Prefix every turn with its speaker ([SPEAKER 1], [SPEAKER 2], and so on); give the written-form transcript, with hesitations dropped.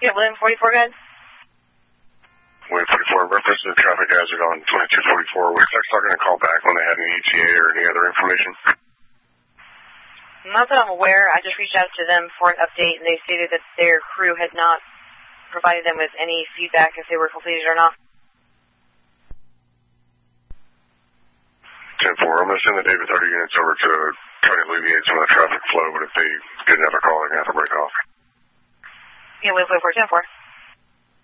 [SPEAKER 1] Yeah, William 44, go ahead.
[SPEAKER 2] William 44, reference to the traffic hazard on 2244. Was Textar going to call back when they had any ETA or any other information?
[SPEAKER 1] Not that I'm aware. I just reached out to them for an update, and they stated that their crew had not provided them with any feedback if they were completed or not.
[SPEAKER 2] 10-4, I'm going to send the David 30 units over to try to alleviate some of the traffic flow, but if they get another call, they're going to have to break off.
[SPEAKER 1] Yeah, William 44, 10-4.